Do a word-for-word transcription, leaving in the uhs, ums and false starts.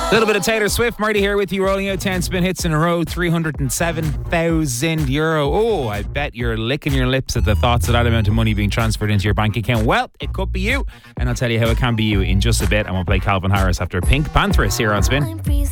A little bit of Taylor Swift. Marty here with you, rolling out ten spin hits in a row, three hundred seven thousand euro. Oh, I bet you're licking your lips at the thoughts of that amount of money being transferred into your bank account. Well, it could be you, and I'll tell you how it can be you in just a bit. And we'll play Calvin Harris after Pink Panthers here on Spin.